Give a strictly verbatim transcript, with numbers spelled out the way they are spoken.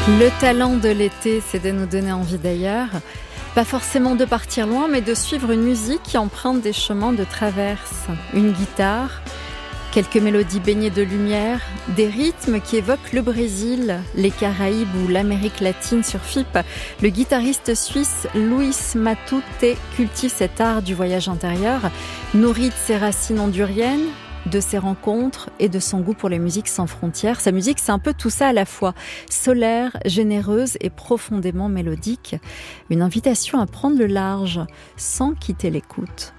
Le talent de l'été, c'est de nous donner envie d'ailleurs. Pas forcément de partir loin, mais de suivre une musique qui emprunte des chemins de traverse. Une guitare, quelques mélodies baignées de lumière, des rythmes qui évoquent le Brésil, les Caraïbes ou l'Amérique latine. Sur F I P, le guitariste suisse Luis Matute cultive cet art du voyage intérieur, nourri de ses racines honduriennes, de ses rencontres et de son goût pour les musiques sans frontières. Sa musique, c'est un peu tout ça à la fois, solaire, généreuse et profondément mélodique. Une invitation à prendre le large sans quitter l'écoute.